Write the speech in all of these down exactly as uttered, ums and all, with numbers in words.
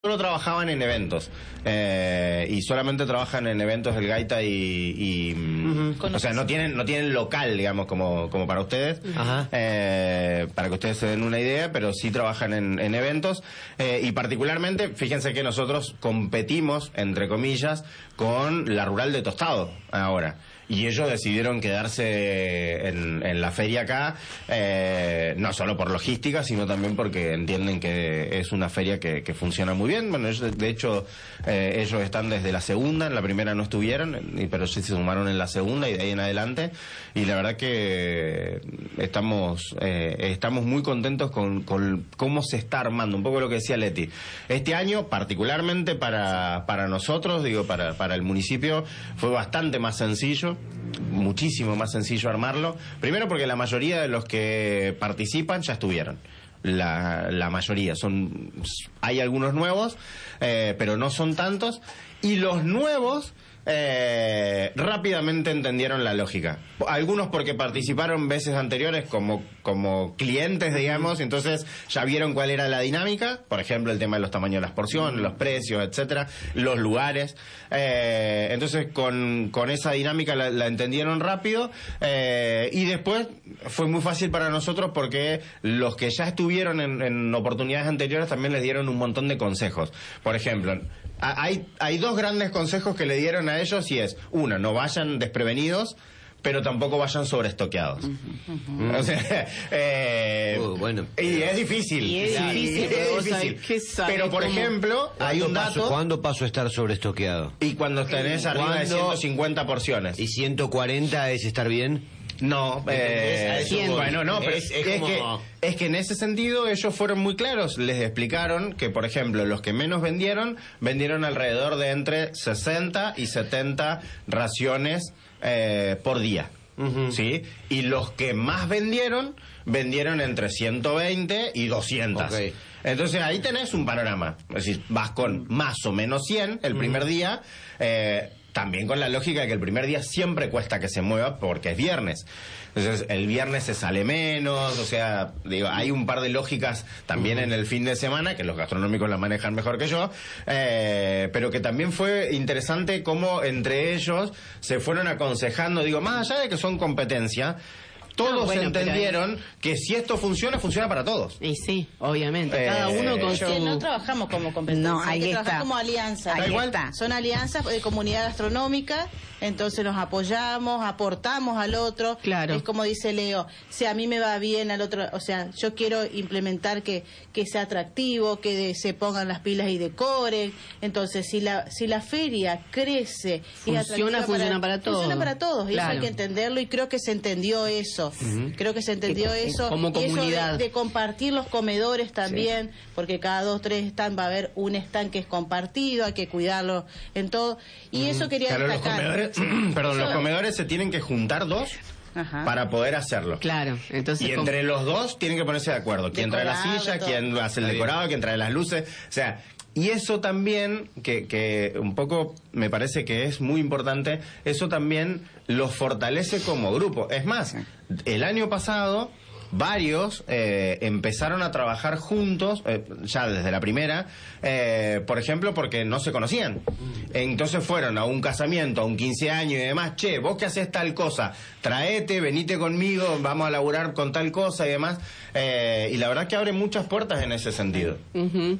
Solo trabajaban en eventos eh, y solamente trabajan en eventos el Gaita y, y uh-huh. o sea, no tienen no tienen local, digamos, como como para ustedes, uh-huh. eh, para que ustedes se den una idea, pero sí trabajan en, en eventos eh, y particularmente, fíjense que nosotros competimos, entre comillas, con la Rural de Tostado ahora. Y ellos decidieron quedarse en, en la feria acá, eh, no solo por logística, sino también porque entienden que es una feria que, que funciona muy bien. Bueno, ellos, de hecho, eh, ellos están desde la segunda, en la primera no estuvieron, pero sí se sumaron en la segunda y de ahí en adelante. Y la verdad que estamos eh, estamos muy contentos con, con cómo se está armando, un poco lo que decía Leti. Este año, particularmente para, para nosotros, digo, para, para el municipio, fue bastante más sencillo. Muchísimo más sencillo armarlo. Primero porque la mayoría de los que participan ya estuvieron. La, la mayoría son, hay algunos nuevos, eh, pero no son tantos. Y los nuevos eh, rápidamente entendieron la lógica. Algunos porque participaron veces anteriores como, como clientes, digamos, entonces ya vieron cuál era la dinámica. Por ejemplo, el tema de los tamaños de las porciones, los precios, etcétera, los lugares. Eh, entonces con, con esa dinámica la, la entendieron rápido eh, y después fue muy fácil para nosotros porque los que ya estuvieron en, en oportunidades anteriores también les dieron un montón de consejos. Por ejemplo, hay, hay dos grandes consejos que le dieron a ellos y es, una, no vayan desprevenidos, pero tampoco vayan sobreestoqueados. Uh-huh, uh-huh. O sea, eh, uh, bueno, y es difícil. Y es sí, difícil, es difícil. Pero, por ejemplo, hay un dato... Paso, ¿Cuándo paso a estar sobreestoqueado? Y cuando tenés arriba de ciento cincuenta porciones. ¿Y ciento cuarenta es estar bien? No, eh, bueno, no, pero es, es, es, como... que, es que en ese sentido ellos fueron muy claros, les explicaron que, por ejemplo, los que menos vendieron, vendieron alrededor de entre sesenta y setenta raciones eh, por día. Uh-huh. ¿Sí? Y los que más vendieron, vendieron entre ciento veinte y doscientas. Okay. Entonces ahí tenés un panorama. Es decir, vas con más o menos cien el uh-huh. primer día, eh, también con la lógica de que el primer día siempre cuesta que se mueva porque es viernes. Entonces el viernes se sale menos, o sea, digo, hay un par de lógicas también uh-huh. en el fin de semana, que los gastronómicos la manejan mejor que yo, eh, pero que también fue interesante cómo entre ellos se fueron aconsejando, digo, más allá de que son competencia, todos ah, bueno, entendieron ahí... que si esto funciona, funciona para todos. Y sí, obviamente. Eh, Cada uno con su... su... No trabajamos como competencia, no, ahí hay que está. trabajar como alianza. Ahí está. Son alianzas de comunidad gastronómica, entonces nos apoyamos, aportamos al otro. Claro. Es como dice Leo, si a mí me va bien, al otro... O sea, yo quiero implementar que, que sea atractivo, que de, se pongan las pilas y decoren. Entonces, si la si la feria crece... Funciona, y funciona para, para todos. Funciona para todos, y claro. eso hay que entenderlo, y creo que se entendió eso. Uh-huh. Creo que se entendió que, eso. Como comunidad. Y eso de, de compartir los comedores también, sí. porque cada dos, tres stand va a haber un stand que es compartido, hay que cuidarlo en todo. Y uh-huh. eso quería claro, destacar. Los comedores, perdón, eso, los comedores se tienen que juntar dos Ajá. para poder hacerlo. Claro, entonces y entre los dos tienen que ponerse de acuerdo. Quién trae la silla, todo. Quién hace el decorado, quién trae las luces. O sea, y eso también, que, que un poco me parece que es muy importante, eso también los fortalece como grupo. Es más, el año pasado varios eh, empezaron a trabajar juntos, eh, ya desde la primera, eh, por ejemplo, porque no se conocían. Entonces fueron a un casamiento, a un quince años y demás, che, vos que haces tal cosa, traete, venite conmigo, vamos a laburar con tal cosa y demás. Eh, y la verdad que abre muchas puertas en ese sentido. Uh-huh.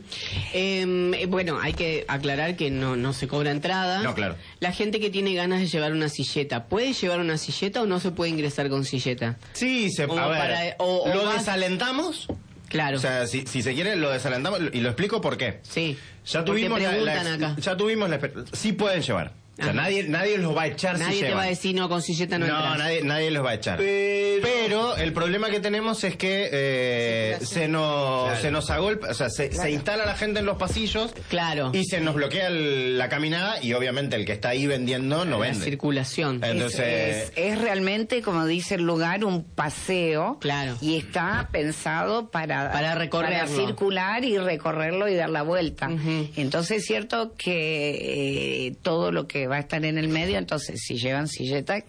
eh, bueno, hay que aclarar que no, no se cobra entrada. No, claro. La gente que tiene ganas de llevar una silleta, ¿puede llevar una silleta o no se puede ingresar con silleta? Sí, se puede. A ver, para, o, o ¿lo más... desalentamos? Claro. O sea, si, si se quiere, lo desalentamos y lo explico por qué. Sí. Ya tuvimos la, la, acá. Ya tuvimos la... Sí pueden llevar. O sea, nadie, nadie los va a echar nadie si te llevan. va a decir no, con silleta no No, entras. nadie, nadie los va a echar. Pero, Pero el problema que tenemos es que eh, se nos claro. se nos agolpa, o sea, se, claro. se instala la gente en los pasillos claro. y se nos bloquea el, la caminada y obviamente el que está ahí vendiendo no la vende. Circulación. Entonces es, es, es realmente, como dice el lugar, un paseo. Claro. Y está pensado para, para recorrerlo. Para circular y recorrerlo y dar la vuelta. Uh-huh. Entonces es cierto que eh, todo lo que va a estar en el medio, entonces si llevan silleta,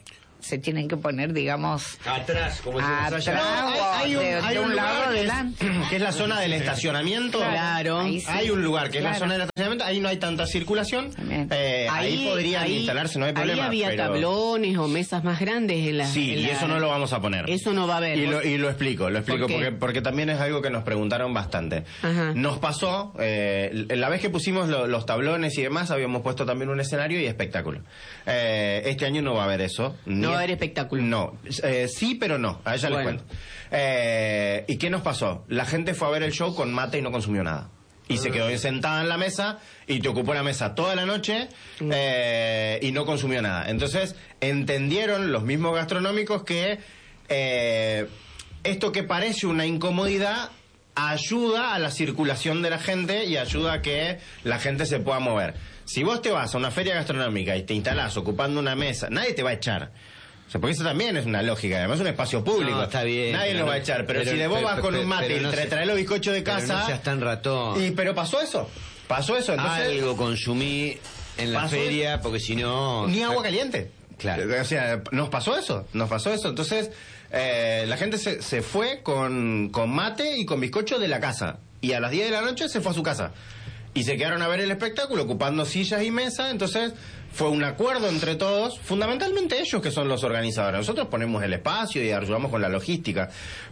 se tienen que poner, digamos, atrás, como si atrás haya... No, hay, hay un, de, hay de un un lugar lado que es, adelante. que es la zona del estacionamiento. Claro. Ahí sí. Hay un lugar que Claro. es la zona del estacionamiento, ahí no hay tanta circulación. Eh, ahí, podrían ahí- instalarse, no hay problema. Ahí había pero... tablones o mesas más grandes en la. Sí, en y la- eso no lo vamos a poner. Eso no va a haber. Y lo, y lo explico, lo explico ¿Por qué? porque, porque también es algo que nos preguntaron bastante. Ajá. Nos pasó, eh, la vez que pusimos lo- los tablones y demás, habíamos puesto también un escenario y espectáculo. Eh, este año no va a haber eso. No va a haber espectáculo. No, eh, sí, pero no, a ella Bueno. les cuento. Eh, ¿Y qué nos pasó? La gente fue a ver el show con mate y no consumió nada. Y se quedó sentada en la mesa y te ocupó la mesa toda la noche eh, y no consumió nada. Entonces entendieron los mismos gastronómicos que eh, esto que parece una incomodidad ayuda a la circulación de la gente y ayuda a que la gente se pueda mover. Si vos te vas a una feria gastronómica y te instalás ocupando una mesa, nadie te va a echar. O sea, porque eso también es una lógica, además es un espacio público. No, está bien, Nadie pero nos va a no- echar, pero, pero- si de vos pero- vas con pero- un mate pero y no te se- traes los bizcochos de Pero casa... no seas tan ratón. y, pero pasó eso, pasó eso. Entonces, Algo consumí en la Pasó- feria, porque si no... ni agua caliente. Claro. O sea, nos pasó eso, nos pasó eso. Entonces, eh, la gente se, se fue con, con mate y con bizcocho de la casa. Y a las diez de la noche se fue a su casa. Y se quedaron a ver el espectáculo ocupando sillas y mesas. Entonces, fue un acuerdo entre todos, fundamentalmente ellos que son los organizadores. Nosotros ponemos el espacio y ayudamos con la logística.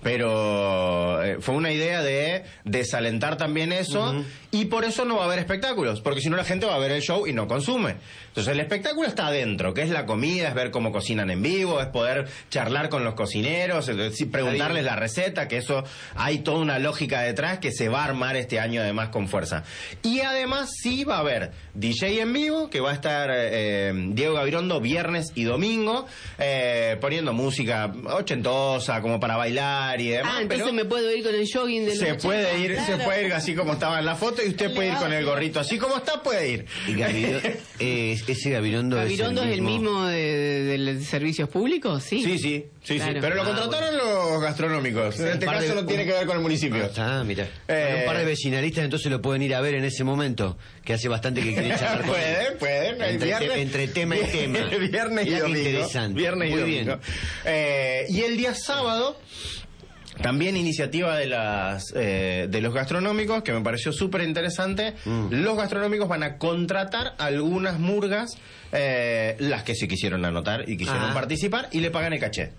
Pero eh, fue una idea de desalentar también eso. Uh-huh. Y por eso no va a haber espectáculos. Porque si no, la gente va a ver el show y no consume. Entonces, el espectáculo está adentro, que es la comida, es ver cómo cocinan en vivo, es poder charlar con los cocineros, es decir, preguntarles la receta, que eso hay toda una lógica detrás que se va a armar este año además con fuerza. Y además sí va a haber D J en vivo, que va a estar eh, Diego Gabirondo viernes y domingo, eh, poniendo música ochentosa, como para bailar y demás. Ah, entonces pero me puedo ir con el jogging del se ochenta. puede ir, Claro. se puede ir así como estaba en la foto y usted puede ir con el gorrito así como está, puede ir. Y Gabirondo, eh, ese Gabirondo, ¿Gabirondo es el mismo... es el mismo de, de- de servicios públicos? Sí. Sí, sí, sí, Claro. sí. Pero lo Ah, contrataron los gastronómicos. En este Un par caso de- no tiene que ver con el municipio. Ah, mira. Eh, Un par de vecinalistas entonces lo pueden ir a ver en ese momento, que hace bastante que quieren charlar con él. Pueden, pueden. El Entre, viernes, te- entre tema y tema. Viernes y Mirá qué domingo. interesante. Viernes y Muy domingo. bien. Eh, y el día sábado, también iniciativa de las eh, de los gastronómicos, que me pareció súper interesante. Mm. Los gastronómicos van a contratar algunas murgas, eh, las que se quisieron anotar y quisieron Ah. participar, y le pagan el caché.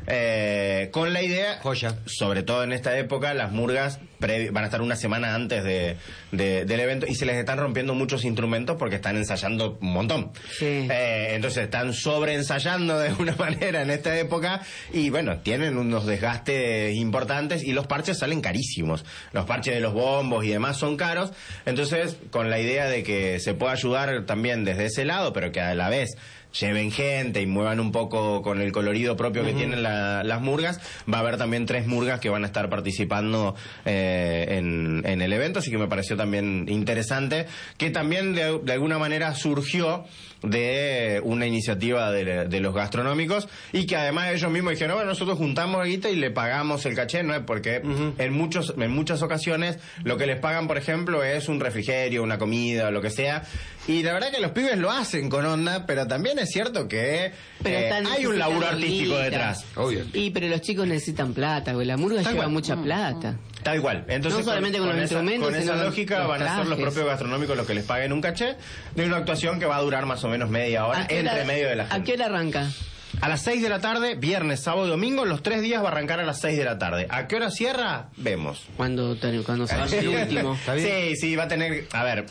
Eh, con la idea, Joya. sobre todo en esta época, las murgas previ- van a estar una semana antes de, de- del evento y se les están rompiendo muchos instrumentos porque están ensayando un montón. Sí. Eh, entonces están sobreensayando de alguna manera en esta época y bueno, tienen unos desgastes importantes y los parches salen carísimos. Los parches de los bombos y demás son caros. Entonces, con la idea de que se pueda ayudar también desde ese lado, pero que a la vez lleven gente y muevan un poco con el colorido propio uh-huh. que tienen la, las murgas, va a haber también tres murgas que van a estar participando eh, en, en el evento, así que me pareció también interesante, que también de, de alguna manera surgió de una iniciativa de, de los gastronómicos y que además ellos mismos dijeron, bueno, nosotros juntamos guita y le pagamos el caché, ¿no? Porque uh-huh. en muchos en muchas ocasiones lo que les pagan, por ejemplo, es un refrigerio, una comida, lo que sea, y la verdad que los pibes lo hacen con onda, pero también es cierto que eh, hay un laburo artístico guita. detrás. Obvio. Y pero los chicos necesitan plata, güey. La murga Tal lleva cual. mucha plata. Tal igual. Entonces, No solamente con los esa, instrumentos, con esa sino lógica los van a ser los trajes. propios gastronómicos los que les paguen un caché de una actuación que va a durar más o menos media hora ¿A qué entre hora- medio de la ¿A gente. qué hora arranca? A las seis de la tarde, viernes, sábado y domingo, los tres días va a arrancar a las seis de la tarde. ¿A qué hora cierra? Vemos. Cuando, cuando se vaya el último. ¿Está bien? Sí, sí, va a tener... A ver,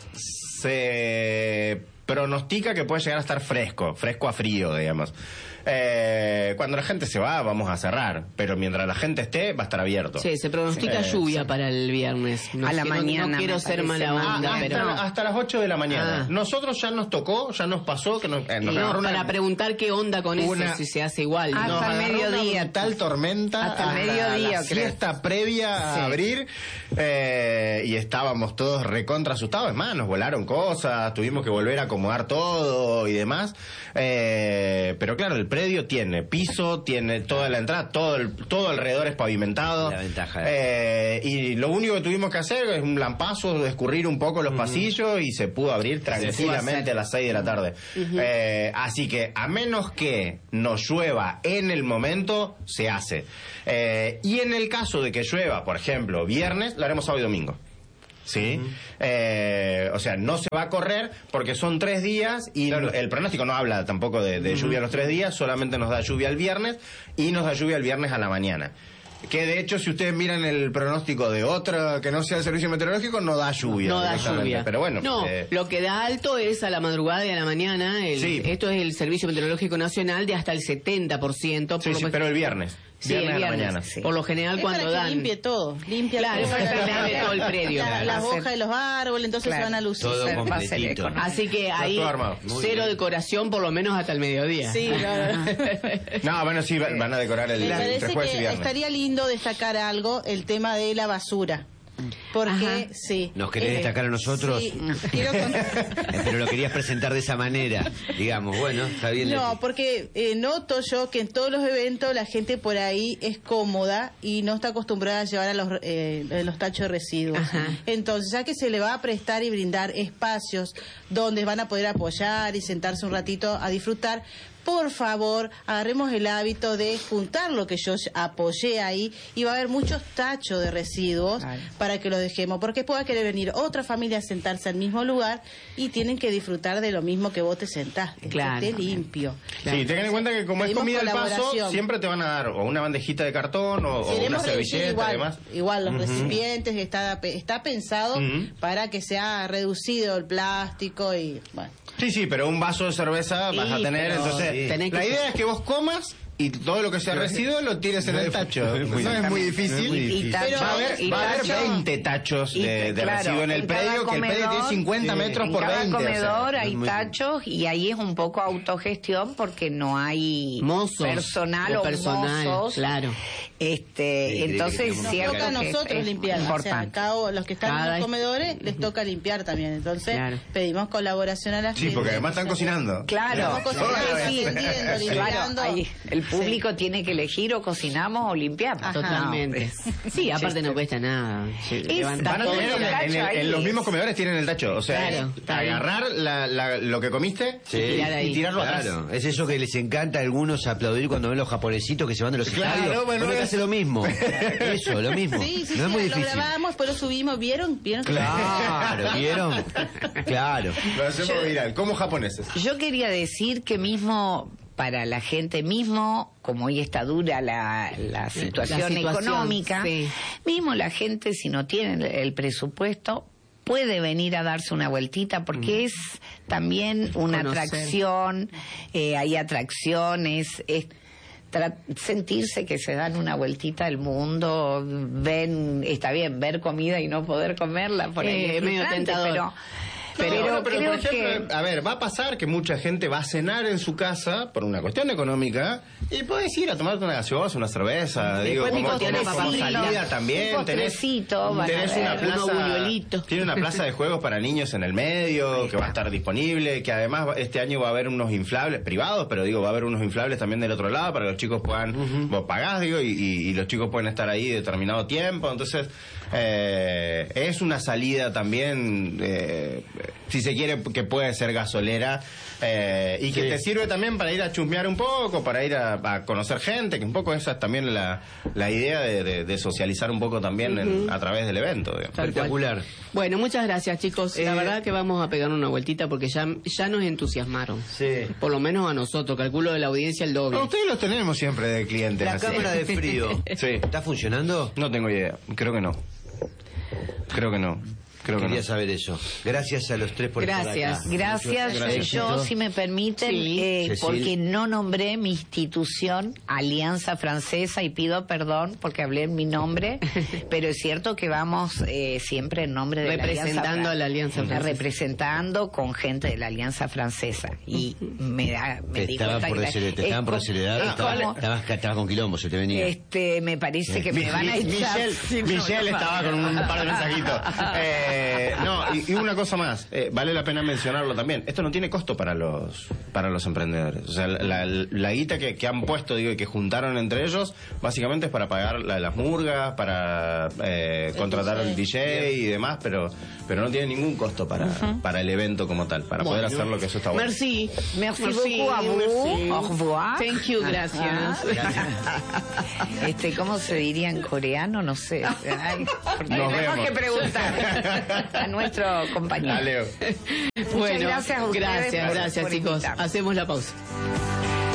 se pronostica que puede llegar a estar fresco, fresco a frío, digamos. Eh, cuando la gente se va, vamos a cerrar, pero mientras la gente esté, va a estar abierto. Sí, se pronostica Eh, lluvia sí. para el viernes. No, A la que no- mañana, No, quiero me ser parece mala mal. onda, Ah, pero... hasta, hasta las ocho de la mañana. Ah. Nosotros ya nos tocó, ya nos pasó, que nos, eh, nos No, agarró una- para preguntar qué onda con una- eso, si se hace igual. Ah, ¿no? nos hasta el agarró mediodía. una tal tormenta Hasta el mediodía, la creo. siesta previa a Sí. abrir eh, y estábamos todos recontra asustados. Es más, nos volaron cosas, tuvimos que volver a acomodar acomodar todo y demás. Eh, pero claro, el predio tiene piso, tiene toda la entrada, todo el, todo alrededor es pavimentado. La ventaja. Eh, y lo único que tuvimos que hacer es un lampazo, escurrir un poco los uh-huh. pasillos y se pudo abrir tranquilamente a las seis de la tarde. Uh-huh. Eh, así que a menos que nos llueva en el momento, se hace. Eh, y en el caso de que llueva, por ejemplo, viernes, lo haremos sábado y domingo. ¿Sí? Uh-huh. eh, o sea, no se va a correr porque son tres días y claro. el pronóstico no habla tampoco de, de uh-huh. lluvia los tres días, solamente nos da lluvia el viernes y nos da lluvia el viernes a la mañana. Que de hecho, si ustedes miran el pronóstico de otra que no sea el servicio meteorológico, no da lluvia. No da lluvia. Pero bueno. No, eh... lo que da alto es a la madrugada y a la mañana. El, sí. Esto es el Servicio Meteorológico Nacional de hasta el setenta por ciento. Por sí, sí, que... pero el viernes. Sí, viernes, el viernes, a la mañana. Sí. Por lo general es cuando para que dan... limpie todo, limpia claro, todo. Claro, es todo el predio. La, las hojas de los árboles, entonces claro. se van a lucir. Todo completito. Así que ahí cero decoración por lo menos hasta el mediodía. Sí, claro. No, bueno, sí, van a decorar el entre jueves y viernes. Estaría lindo destacar algo, el tema de la basura. Porque, Ajá. sí. ¿Nos querés eh, destacar a nosotros? Sí, quiero pero lo querías presentar de esa manera, digamos, bueno, está bien. No, porque eh, noto yo que en todos los eventos la gente por ahí es cómoda y no está acostumbrada a llevar a los, eh, los tachos de residuos. Ajá. Entonces, ya que se le va a prestar y brindar espacios donde van a poder apoyar y sentarse un ratito a disfrutar, por favor, agarremos el hábito de juntar lo que yo apoyé ahí y va a haber muchos tachos de residuos Ay. para que los dejemos, porque pueda querer venir otra familia a sentarse al mismo lugar y tienen que disfrutar de lo mismo que vos te sentaste, claro. que esté limpio. Claro. Sí, tengan en cuenta que como Pedimos es comida al paso, siempre te van a dar o una bandejita de cartón o, o una servilleta igual, y demás. Igual los uh-huh. recipientes, está, está pensado uh-huh. para que sea reducido el plástico y bueno. Sí, sí, pero un vaso de cerveza sí, vas a tener, entonces sí. la idea es que vos comas y todo lo que sea residuo lo tires en el tacho. No es muy difícil. Muy difícil. Pero va a haber, va a haber veinte tachos de, de claro, residuo en el predio, que el predio tiene cincuenta sí, metros por veinte. En cada comedor o sea, hay tachos y ahí es un poco autogestión porque no hay mozos, personal o personal, mozos. Claro. Este, sí, entonces nos cierto toca a nosotros limpiar. O sea, cada, los que están cada en los comedores les toca limpiar también. Entonces claro. pedimos colaboración a la gente. Sí, porque además están cocinando. Claro. Estamos cocinando, sí, entiendo, limpiando. Claro, el público sí. tiene que elegir o cocinamos o limpiamos. Ajá. Totalmente. Sí, aparte no cuesta nada. Van a tener en, en, el, en los mismos comedores tienen el tacho. O sea, claro, agarrar la, la, lo que comiste sí. y tirarlo atrás. Claro. Es eso que les encanta a algunos aplaudir cuando ven los japonesitos que se van de los estadios. Claro, bueno, no hace lo mismo. Eso, lo mismo. Sí, sí, no sí, es muy lo difícil. grabamos, pero subimos. ¿Vieron? ¿Vieron? Claro, ¿vieron? Claro. Lo hacemos yo, viral, como japoneses. Yo quería decir que mismo para la gente mismo, como hoy está dura la, la, situación, la situación económica, sí. mismo la gente si no tiene el presupuesto puede venir a darse una vueltita porque mm. es también una Conocer. atracción, eh, hay atracciones, es Tra- sentirse que se dan una vueltita al mundo, ven, está bien, ver comida y no poder comerla, por ahí eh, es medio tentador. Pero, pero, pero, no, pero creo por ejemplo, que... a ver, va a pasar que mucha gente va a cenar en su casa por una cuestión económica y puedes ir a tomarte una gaseosa, una cerveza, digo, como tienes salida también, un tenés, tenés una plaza, tiene una plaza de juegos para niños en el medio que va a estar disponible, que además este año va a haber unos inflables privados, pero digo, va a haber unos inflables también del otro lado para que los chicos puedan, uh-huh. vos pagás, digo, y, y, y los chicos pueden estar ahí determinado tiempo, entonces eh, es una salida también, eh, si se quiere, que puede ser gasolera, eh, y que sí. te sirve también para ir a chusmear un poco, para ir a, a conocer gente, que un poco esa es también la, la idea de, de, de socializar un poco también uh-huh. en, a través del evento. Digamos. Espectacular. Bueno, muchas gracias, chicos. Eh, la verdad que vamos a pegar una vueltita porque ya, ya nos entusiasmaron. Sí. Por lo menos a nosotros, calculo de la audiencia el doble. No, ustedes los tenemos siempre de clientes. La así. cámara de frío. Sí. ¿Está funcionando? No tengo idea. Creo que no. Creo que no. Creo Quería que no. saber eso. Gracias a los tres por Gracias. estar acá. Gracias. Gracias. Yo, si me permiten, sí. eh, porque no nombré mi institución, Alianza Francesa, y pido perdón porque hablé en mi nombre, pero es cierto que vamos eh, siempre en nombre de representando la Alianza, a la Alianza Francesa. Representando con gente de la Alianza Francesa. Y me da... Me te estaban por, desheredar, te estaban por desheredar, estabas, estabas, estabas con quilombo, se te venía. Este, me parece que me van a echar. Michelle, si Michelle no, estaba con un par de mensajitos. Eh, Eh, no, y, y una cosa más, eh, vale la pena mencionarlo también. Esto no tiene costo para los para los emprendedores. O sea, la, la, la guita que, que han puesto, digo, y que juntaron entre ellos, básicamente es para pagar la, las murgas, para eh, contratar al D J y demás, pero pero no tiene ningún costo para, uh-huh. para el evento como tal, para bueno. poder hacerlo, que eso está bueno. Merci. Merci, Merci beaucoup a vous. Au revoir. Thank you, gracias. Ah, gracias. Este, ¿cómo se diría en coreano? No sé. Ay, tenemos que preguntar a nuestro compañero. A Leo. Bueno, muchas gracias a ustedes. Gracias, gracias, chicos. Hacemos la pausa.